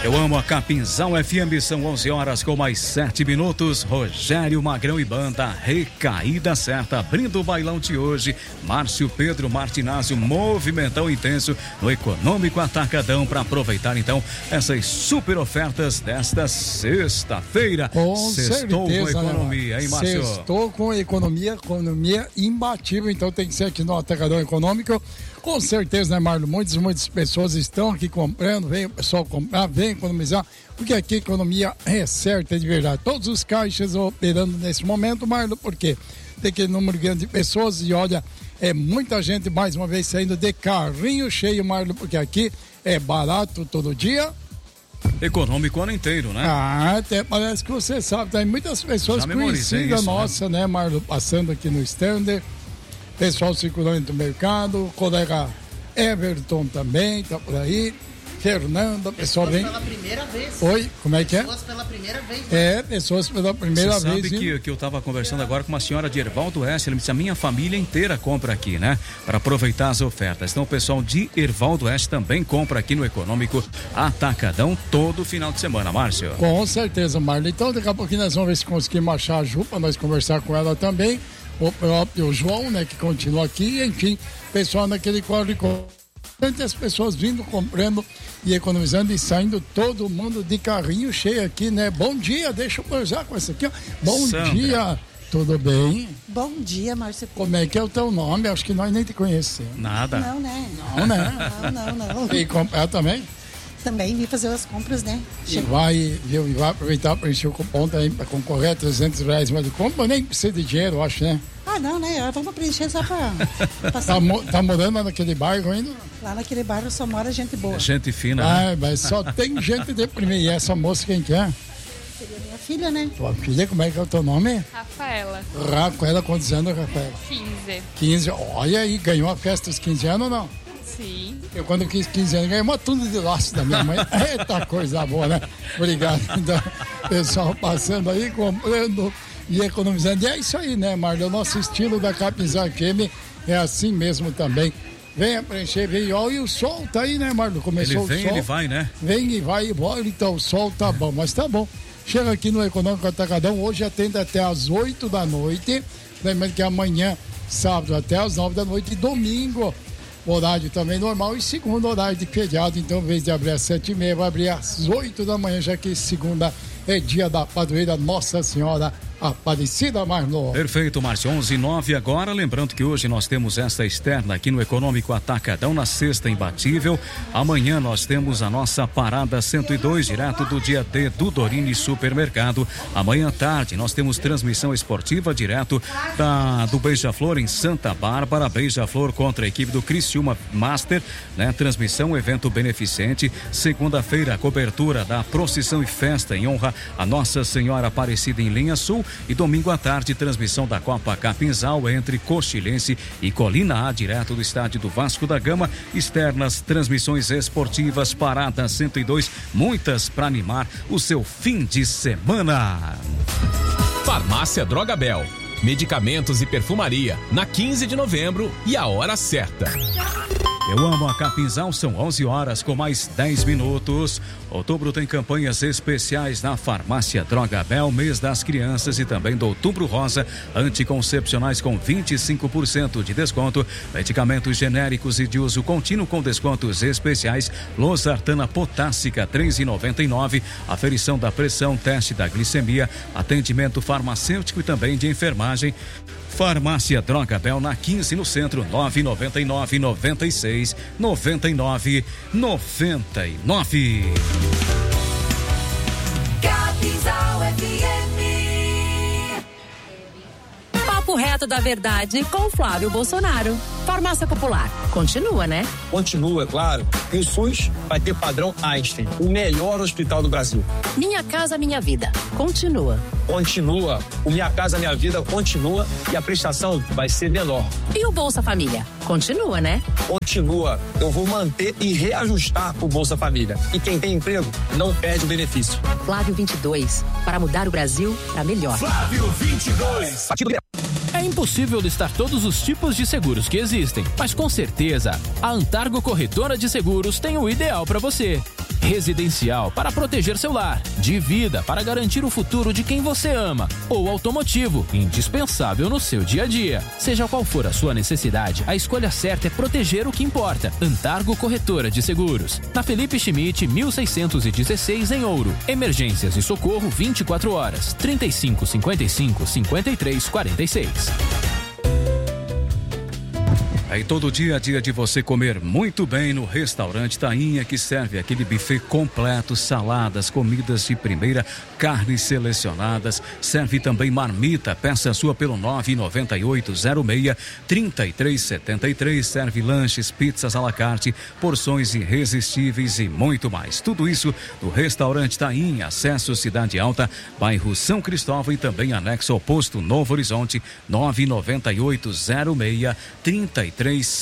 Eu amo a Capinzal FM, são 11 horas com mais 7 minutos. Rogério Magrão e banda, recaída certa, abrindo o bailão de hoje. Márcio Pedro Martinazzo, movimentão intenso no Econômico Atacadão para aproveitar então essas super ofertas desta sexta-feira. Sextou com economia, hein, Márcio? Sextou com economia imbatível, então tem que ser aqui no Atacadão Econômico. Com certeza, né, Marlon? Muitas pessoas estão aqui comprando, vem o pessoal comprar, vem economizar, porque aqui a economia é certa de verdade. Todos os caixas operando nesse momento, Marlon, porque tem aquele número grande de pessoas e olha, é muita gente mais uma vez saindo de carrinho cheio, Marlon, porque aqui é barato todo dia. Econômico o ano inteiro, né? Até parece que você sabe, tem muitas pessoas conhecidas nossa, né, Marlon, passando aqui no stand. Pessoal circulando do mercado, o colega Everton também tá por aí, Fernanda, pessoal vem. Pela primeira vez. Oi, como é que é? Pessoas pela primeira vez. É, pessoas pela primeira Você vez. Sabe que eu estava conversando agora com uma senhora de Ervaldo Oeste, ela me disse, a minha família inteira compra aqui, né? Para aproveitar as ofertas. Então o pessoal de Ervaldo Oeste também compra aqui no Econômico Atacadão todo final de semana, Márcio. Com certeza, Marlon. Então daqui a pouquinho nós vamos ver se conseguimos achar a Ju para nós conversar com ela também. O próprio João, né, que continua aqui, enfim, pessoal naquele corre-corre. As pessoas vindo, comprando e economizando e saindo, todo mundo de carrinho cheio aqui, né? Bom dia, deixa eu cruzar com essa aqui, ó. Bom Sandra. dia, tudo bem? Bom dia, Márcio. Como é que é o teu nome? Acho que nós nem te conhecemos. Nada. Não, né? Não, né? Não. E comprar também? Também vim fazer as compras, né? E vai aproveitar para encher o cupom também para concorrer a R$300 mais de compra, nem precisa de dinheiro, eu acho, né? Ah, não, né? Vamos preencher só para passar. Tá morando lá naquele bairro ainda? Lá naquele bairro só mora gente boa. Gente fina, né? Ah, mas só tem gente de primeira. E essa moça quem que é? Seria minha filha, né? Tua filha, como é que é o teu nome? Rafaela, quantos anos, Rafaela? 15. 15, olha aí, ganhou a festa dos 15 anos ou não? Sim. Eu quando quis 15 anos ganhei uma tunda de laço da minha mãe. Eita coisa boa, né? Obrigado. Então, pessoal passando aí, comprando e economizando. E é isso aí, né, Marlon? O nosso estilo da Capinzal FM é assim mesmo também. Venha preencher, vem, ó, e o sol tá aí, né, Marlon? Começou o sol. Ele vem, ele vai, né? Vem e vai e volta, então o sol tá bom, mas tá bom. Chega aqui no Econômico Atacadão, hoje atende até às 8 da noite. Lembrando que amanhã, sábado, até às 9 da noite e domingo, horário também normal e segundo horário de feriado. Então, em vez de abrir às 7h30, vai abrir às 8 da manhã, já que segunda é dia da padroeira Nossa Senhora Aparecida, Marlon. Perfeito, Márcio. 11:09 agora. Lembrando que hoje nós temos esta externa aqui no Econômico Atacadão, na sexta imbatível. Amanhã nós temos a nossa parada 102, direto do dia D do Dorini Supermercado. Amanhã à tarde nós temos transmissão esportiva direto do Beija-Flor em Santa Bárbara. Beija-Flor contra a equipe do Criciúma Master, né? Transmissão, evento beneficente. Segunda-feira, a cobertura da procissão e festa em honra a Nossa Senhora Aparecida em Linha Sul. E domingo à tarde, transmissão da Copa Capinzal entre Coxilense e Colina A, direto do estádio do Vasco da Gama. Externas, transmissões esportivas, parada 102, muitas para animar o seu fim de semana. Farmácia Droga Bel. Medicamentos e perfumaria, na 15 de novembro e a hora certa. Eu amo a Capinzal, são 11 horas com mais 10 minutos. Outubro tem campanhas especiais na Farmácia Droga Bel, mês das crianças e também do Outubro Rosa, anticoncepcionais com 25% de desconto, medicamentos genéricos e de uso contínuo com descontos especiais, losartana potássica R$3,99, aferição da pressão, teste da glicemia, atendimento farmacêutico e também de enfermagem. Farmácia Droga Bel na 15 no centro, 999 96 99 99. Capinzal FM. Papo reto da verdade com Flávio Bolsonaro. Farmácia Popular, continua, né? Continua, é claro. E o SUS vai ter padrão Einstein, o melhor hospital do Brasil. Minha Casa Minha Vida, continua. Continua. O Minha Casa Minha Vida continua e a prestação vai ser menor. E o Bolsa Família, continua, né? Continua. Eu vou manter e reajustar o Bolsa Família. E quem tem emprego não perde o benefício. Flávio 22, para mudar o Brasil para melhor. Flávio 22. É impossível listar todos os tipos de seguros que existem, mas com certeza a Antargo Corretora de Seguros tem o ideal para você. residencial para proteger seu lar, de vida para garantir o futuro de quem você ama, ou automotivo, indispensável no seu dia a dia. Seja qual for a sua necessidade, a escolha certa é proteger o que importa. Antargo Corretora de Seguros, na Felipe Schmidt, 1616 em Ouro. Emergências e socorro 24 horas, 3555-5346. Aí todo dia é dia de você comer muito bem no restaurante Tainha, que serve aquele buffet completo, saladas, comidas de primeira, carnes selecionadas, serve também marmita, peça sua pelo 99806-3373, serve lanches, pizzas à la carte, porções irresistíveis e muito mais. Tudo isso no restaurante Tainha, acesso Cidade Alta, bairro São Cristóvão e também anexo ao posto Novo Horizonte, 99806-3373.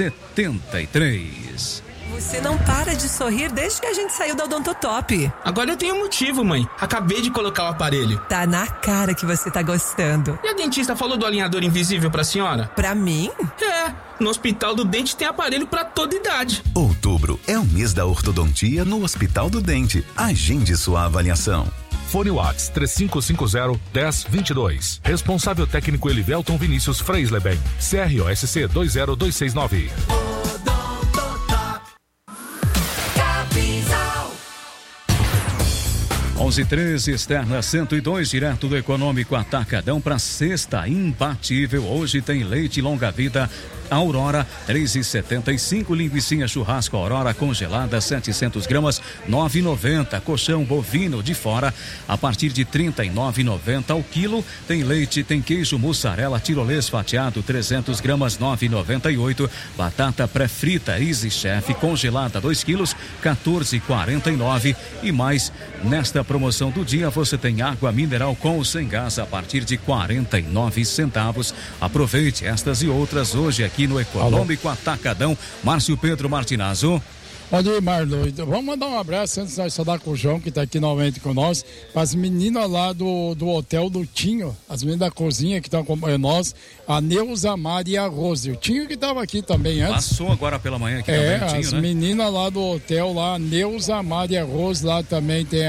Você não para de sorrir desde que a gente saiu da Odontotop. Agora eu tenho motivo, mãe. Acabei de colocar o aparelho. Tá na cara que você tá gostando. E a dentista falou do alinhador invisível pra senhora? Pra mim? É, no Hospital do Dente tem aparelho pra toda idade. Outubro é o mês da ortodontia no Hospital do Dente. Agende sua avaliação. Fone Whats 3550-1022. Responsável técnico Elivelton Vinícius Freisleben. CROSC 20269. 11:13, externa 102, direto do Econômico Atacadão para sexta imbatível. Hoje tem leite longa-vida Aurora, 3,75, linguicinha churrasco Aurora congelada, 700 gramas, 9,90. Colchão bovino de fora, a partir de 39,90 ao quilo. Tem leite, tem queijo mussarela tirolês fatiado, 300 gramas, 9,98. Batata pré-frita Easy Chef congelada, 2 quilos, 14,49. E mais, nesta promoção do dia, você tem água mineral com ou sem gás a partir de 49 centavos. Aproveite estas e outras hoje aqui no Econômico Atacadão. Márcio Pedro Martinazzo. Olha aí, Marlon, vamos mandar um abraço antes de nós falar com o João, que está aqui novamente com nós, para as meninas lá do Hotel do Tinho, as meninas da cozinha que estão acompanhando nós, a Neuza, Mari e a Rose. O Tinho que estava aqui também antes. Passou agora pela manhã aqui também, o Tinho, as né? meninas lá do hotel, lá, a Neuza, Mari e a Rose, lá também tem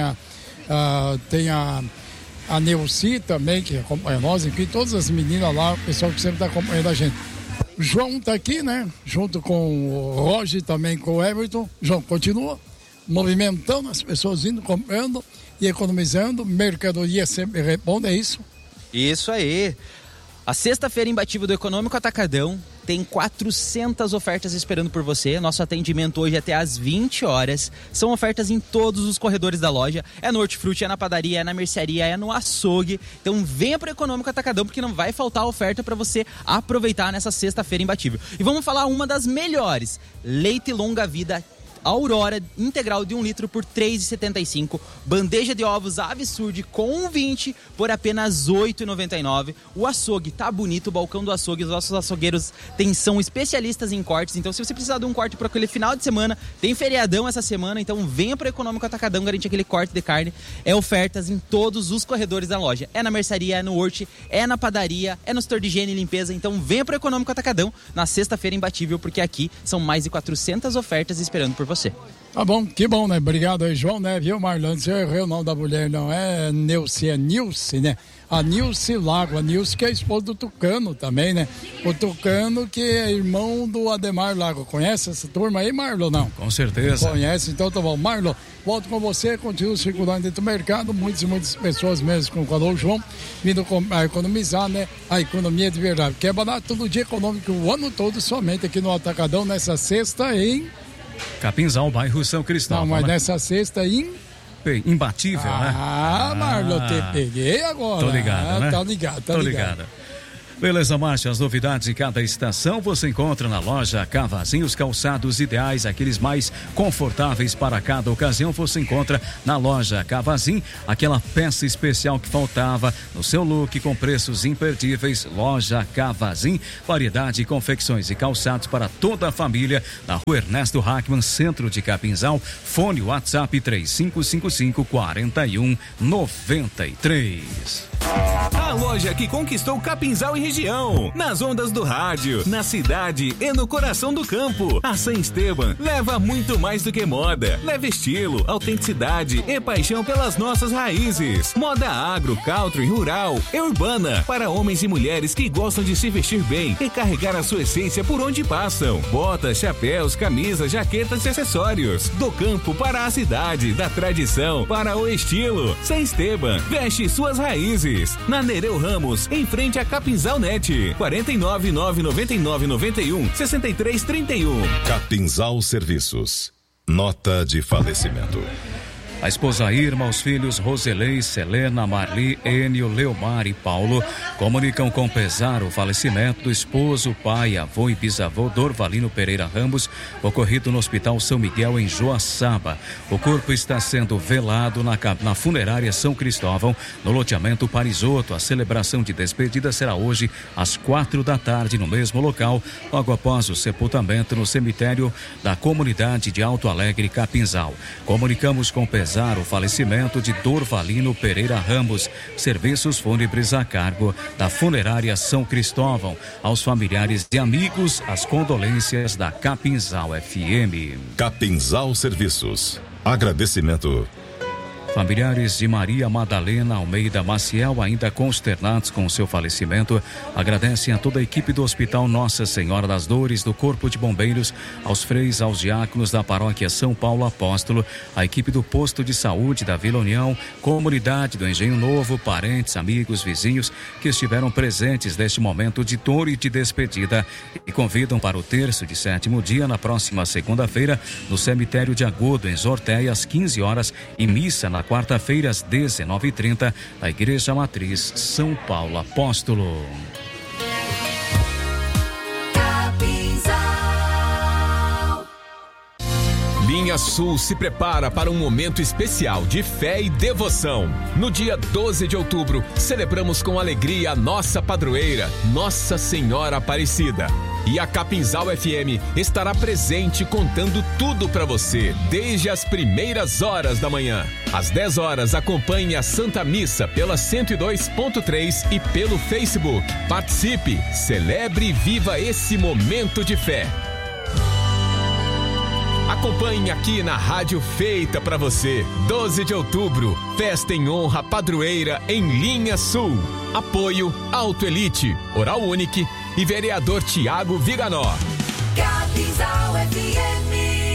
a Neuci também, que acompanha nós aqui, todas as meninas lá, o pessoal que sempre está acompanhando a gente. O João está aqui, né? Junto com o Roger, também com o Everton. João, continua movimentando as pessoas indo, comprando e economizando. Mercadoria sempre responde, é isso? Isso aí. A sexta-feira imbatível do Econômico Atacadão tem 400 ofertas esperando por você. Nosso atendimento hoje é até às 20 horas. São ofertas em todos os corredores da loja. É no Hortifruti, é na padaria, é na mercearia, é no açougue. Então venha para o Econômico Atacadão, porque não vai faltar oferta para você aproveitar nessa sexta-feira imbatível. E vamos falar uma das melhores. Leite longa vida Aurora integral de 1 litro por R$ 3,75. Bandeja de ovos Avsurd com 20 por apenas R$ 8,99. O açougue tá bonito, o balcão do açougue. Os nossos açougueiros são especialistas em cortes. Então, se você precisar de um corte para aquele final de semana, tem feriadão essa semana. Então, venha para o Econômico Atacadão garantir aquele corte de carne. É ofertas em todos os corredores da loja. É na mercearia, é no Horti, é na padaria, é no setor de higiene e limpeza. Então, venha para o Econômico Atacadão na sexta-feira imbatível, porque aqui são mais de 400 ofertas esperando por você. Tá bom, que bom, né? Obrigado aí, João, né? Viu, Marlon? Eu errei o nome da mulher, não é Neuci, é Nilce, né? A Nilce Lago, a Nilce que é a esposa do Tucano também, né? O Tucano que é irmão do Ademar Lago. Conhece essa turma aí, Marlon, não? Com certeza. Conhece, então tá bom. Marlon, volto com você, continua circulando dentro do mercado, muitas e muitas pessoas mesmo com o Calor João, vindo a economizar, né? A economia de verdade, que é barato todo dia econômico o ano todo, somente aqui no Atacadão, nessa sexta em... Capinzal, bairro São Cristóvão. Não, mas né? nessa sexta imbatível, né? Marlon, te peguei agora. Tô ligado, né? Tá ligado, tá ligado. Beleza, Márcio, as novidades de cada estação você encontra na loja Cavazinho. Os calçados ideais, aqueles mais confortáveis para cada ocasião, você encontra na loja Cavazinho. Aquela peça especial que faltava no seu look com preços imperdíveis. Loja Cavazinho, variedade de confecções e calçados para toda a família. Na rua Ernesto Hackman, centro de Capinzal. Fone WhatsApp 3555-4193. a loja que conquistou Capinzal e região. Nas ondas do rádio, na cidade e no coração do campo. A San Esteban leva muito mais do que moda. Leva estilo, autenticidade e paixão pelas nossas raízes. Moda agro, country, rural e urbana. Para homens e mulheres que gostam de se vestir bem e carregar a sua essência por onde passam. Botas, chapéus, camisas, jaquetas e acessórios. Do campo para a cidade, da tradição para o estilo. San Esteban, veste suas raízes. Na Nereu Ramos, em frente a Capinzal Net. 49999916331. Capinzal Serviços. Nota de falecimento. A esposa Irma, os filhos Roselei, Selena, Marli, Enio, Leomar e Paulo comunicam com pesar o falecimento do esposo, pai, avô e bisavô Dorvalino Pereira Ramos, ocorrido no Hospital São Miguel, em Joaçaba. O corpo está sendo velado na funerária São Cristóvão, no loteamento Parisoto. A celebração de despedida será hoje às 16h no mesmo local, logo após o sepultamento no cemitério da comunidade de Alto Alegre, Capinzal. Comunicamos com pesar o falecimento de Dorvalino Pereira Ramos. Serviços fúnebres a cargo da funerária São Cristóvão. Aos familiares e amigos, as condolências da Capinzal FM. Capinzal Serviços. Agradecimento. Familiares de Maria Madalena Almeida Maciel, ainda consternados com seu falecimento, agradecem a toda a equipe do Hospital Nossa Senhora das Dores, do Corpo de Bombeiros, aos freis, aos diáconos da Paróquia São Paulo Apóstolo, a equipe do Posto de Saúde da Vila União, comunidade do Engenho Novo, parentes, amigos, vizinhos que estiveram presentes neste momento de dor e de despedida e convidam para o terço de 7º dia, na próxima segunda-feira, no cemitério de Agudo, em Zortéia, às 15 horas, e missa na quarta-feira, às 19h30, na Igreja Matriz São Paulo Apóstolo. Linha Sul se prepara para um momento especial de fé e devoção. No dia 12 de outubro, celebramos com alegria a nossa padroeira, Nossa Senhora Aparecida. E a Capinzal FM estará presente contando tudo para você, desde as primeiras horas da manhã. Às 10 horas, acompanhe a Santa Missa pela 102.3 e pelo Facebook. Participe, celebre e viva esse momento de fé. Acompanhe aqui na rádio feita para você. 12 de outubro, festa em honra à padroeira em Linha Sul. Apoio Auto Elite, Oral Unique e vereador Tiago Viganó. Capinzal FM.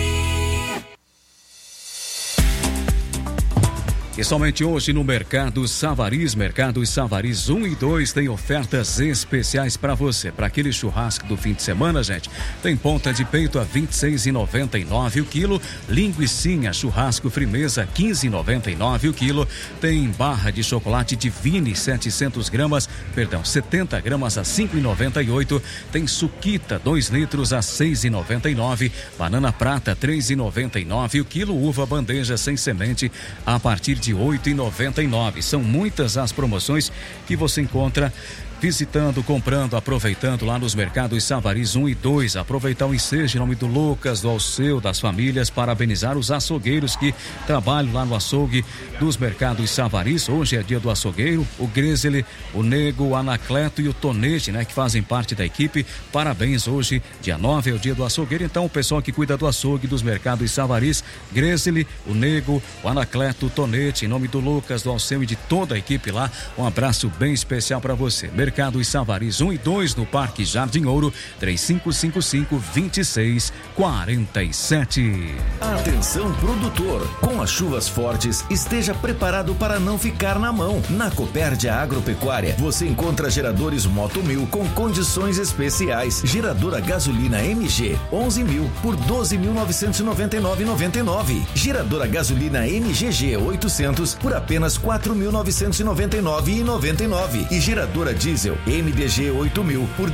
E somente hoje no Mercado Savaris 1 e 2 tem ofertas especiais para você. Para aquele churrasco do fim de semana, gente, tem ponta de peito a R$ 26,99 o quilo, linguicinha churrasco Frimeza R$ 15,99 o quilo, tem barra de chocolate Divine 70 gramas a R$ 5,98, tem suquita 2 litros a R$ 6,99, banana prata R$ 3,99 o quilo, uva bandeja sem semente a partir de R$ 8,99. São muitas as promoções que você encontra visitando, comprando, aproveitando lá nos mercados Savaris 1 e 2. Aproveitar o ensejo em nome do Lucas, do Alceu, das famílias, parabenizar os açougueiros que trabalham lá no açougue dos mercados Savaris. Hoje é dia do açougueiro, o Gresele, o Nego, o Anacleto e o Tonete, né, que fazem parte da equipe. Parabéns, hoje, dia 9, é o dia do açougueiro. Então, o pessoal que cuida do açougue dos mercados Savaris, Gresele, o Nego, o Anacleto, o Tonete, em nome do Lucas, do Alceu e de toda a equipe lá, um abraço bem especial para você. Mercado Savaris 1 e 2 no Parque Jardim Ouro, 3555-2647. Atenção produtor, com as chuvas fortes, esteja preparado para não ficar na mão. Na Copérdia Agropecuária, você encontra geradores Moto 1000 com condições especiais. Geradora gasolina MG, 11.000 por 12.999,99. Geradora gasolina MGG 800 por apenas 4.999,99. E geradora diesel MDG 8.000 por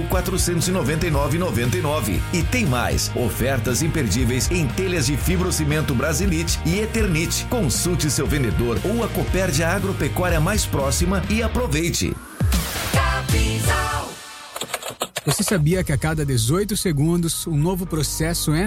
10.499,99. E tem mais, ofertas imperdíveis em telhas de fibrocimento Brasilite e Eternite. Consulte seu vendedor ou a Copérdia Agropecuária mais próxima e aproveite. Você sabia que a cada 18 segundos um novo processo entra